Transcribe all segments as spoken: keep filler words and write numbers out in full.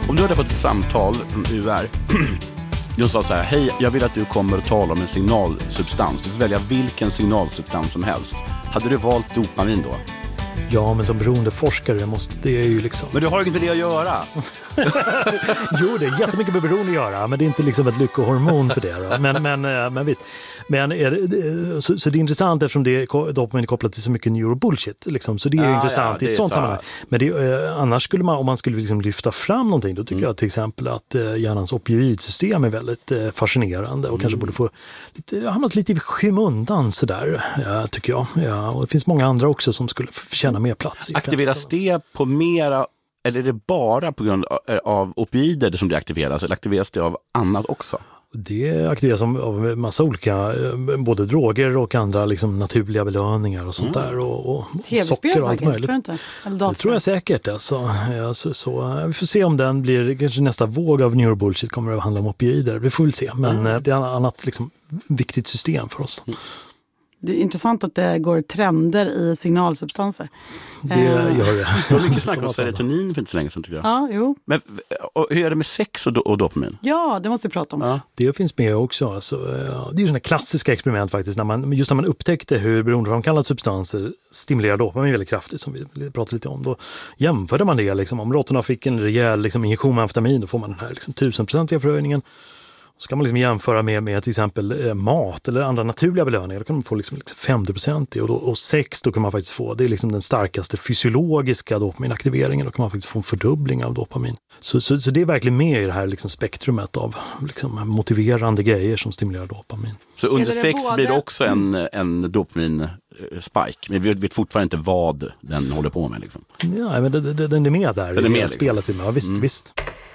Om du hade fått ett samtal från U R de sa så här: hej, jag vill att du kommer och talar om en signalsubstans. Du får välja vilken signalsubstans som helst. Hade du valt dopamin då? Ja, men som beroendeforskare måste det är ju liksom... Men du har inget med det att göra. Jo, det är jättemycket med beroende att göra, men det är inte liksom ett lyckohormon för det. Då. Men, men, men visst. Men är det, så, så det är intressant eftersom det är, dopamin är kopplat till så mycket neurobullshit. Liksom. Så det är ah, intressant ja, i ett sånt sammanhang. Men det, eh, annars skulle man, om man skulle liksom lyfta fram någonting, då tycker mm. jag till exempel att eh, hjärnans opioidsystem är väldigt eh, fascinerande och mm. kanske borde få lite, hamnat lite i skymundan sådär, ja, tycker jag. Ja, och det finns många andra också som skulle förtjäna mer plats. Aktiveras det på mera, eller är det bara på grund av opioider som det aktiveras, eller aktiveras det av annat också? Det aktiveras av en massa olika, både droger och andra liksom naturliga belöningar och sånt mm. där. Och, och socker och allt möjligt. Inte? Det tror jag säkert. Alltså. Ja, så, så, vi får se om den blir, kanske nästa våg av neurobullshit kommer att handla om opioider. Vi får väl se, men mm. det är ett annat liksom, viktigt system för oss. Mm. Det är intressant att det går trender i signalsubstanser. Det gör det. Du har mycket snack om serotonin för inte så länge sedan, tycker jag. Ja, jo. Men och, hur är det med sex och, do- och dopamin? Ja, det måste vi prata om. Ja. Det finns med också. Alltså, det är ju sådana klassiska experiment faktiskt. När man, just när man upptäckte hur beroendeframkallade substanser stimulerar dopamin väldigt kraftigt, som vi pratade lite om. Då jämförde man det. Liksom, om råttorna fick en rejäl liksom, injektion med amfetamin, då får man den här liksom, tusenprocentiga förhöjningen. Så kan man liksom jämföra med, med till exempel eh, mat eller andra naturliga belöningar. Då kan man få liksom, liksom femtio procent och, då, och sex då kan man faktiskt få. Det är liksom den starkaste fysiologiska dopaminaktiveringen. Då kan man faktiskt få en fördubbling av dopamin. Så, så, så det är verkligen med i det här liksom spektrumet av liksom, motiverande grejer som stimulerar dopamin. Så under sex både... blir det också en, en dopamin-spike. Men vi vet fortfarande inte vad den håller på med. Liksom. Ja, men det, det, den är med där. Den är med, liksom. Spelet med. Ja, visst, mm. visst.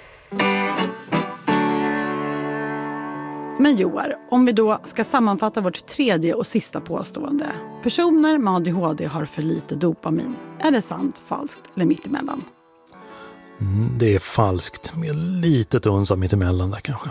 Men Joar, om vi då ska sammanfatta vårt tredje och sista påstående. Personer med A D H D har för lite dopamin. Är det sant, falskt eller mittemellan? Mm, det är falskt med litet uns av mittemellan där kanske.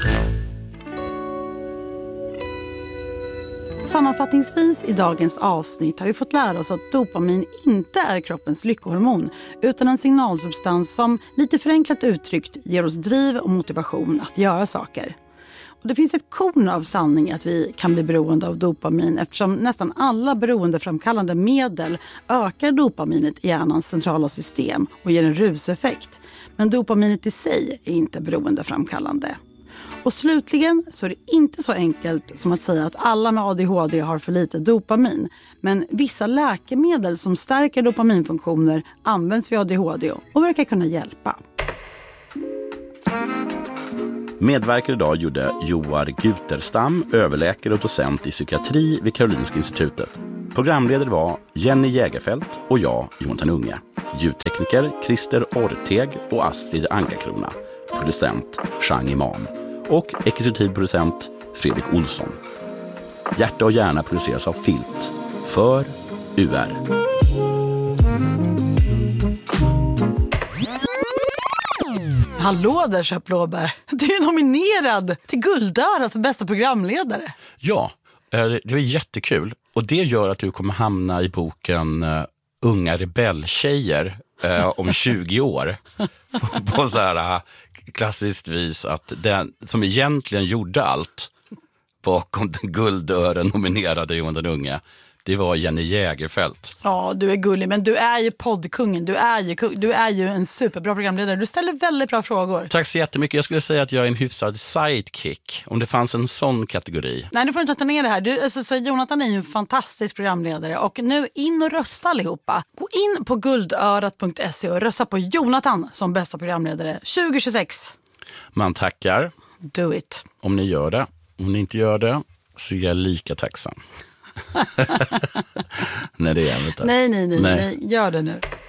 Sammanfattningsvis i dagens avsnitt har vi fått lära oss att dopamin inte är kroppens lyckohormon utan en signalsubstans som lite förenklat uttryckt ger oss driv och motivation att göra saker. Och det finns ett korn av sanning att vi kan bli beroende av dopamin eftersom nästan alla beroendeframkallande medel ökar dopaminet i hjärnans centrala system och ger en ruseffekt. Men dopaminet i sig är inte beroendeframkallande. Och slutligen så är det inte så enkelt som att säga att alla med A D H D har för lite dopamin. Men vissa läkemedel som stärker dopaminfunktioner används vid A D H D och verkar kunna hjälpa. Medverkar idag gjorde Joar Guterstam, överläkare och docent i psykiatri vid Karolinska institutet. Programledare var Jenny Jägerfelt och jag, Jonathan Unge. Ljudtekniker Christer Orteg och Astrid Ankakrona. Producent Chang Imam. Och exekutiv producent Fredrik Olsson. Hjärta och hjärna produceras av Filt för U R. Hallå där, Köplåberg. Du är nominerad till Guldörat för bästa programledare. Ja, det är jättekul. Och det gör att du kommer hamna i boken uh, Unga rebelltjejer uh, om tjugo år. på, på så här uh, klassiskt vis att den som egentligen gjorde allt bakom den Guldören nominerade Jonathan Unge, det var Jenny Jägerfelt. Ja, du är gullig, men du är ju poddkungen. Du är ju, du är ju en superbra programledare. Du ställer väldigt bra frågor. Tack så jättemycket. Jag skulle säga att jag är en hyfsad sidekick. Om det fanns en sån kategori. Nej, du får inte ta ner det här. Du, alltså, så Jonathan är ju en fantastisk programledare. Och nu in och rösta allihopa. Gå in på guldörat punkt se och rösta på Jonathan som bästa programledare tjugo tjugosex. Man tackar. Do it. Om ni gör det. Om ni inte gör det så är jag lika tacksam. nej, det är jag inte. Nej, nej, nej, nej. Gör det nu.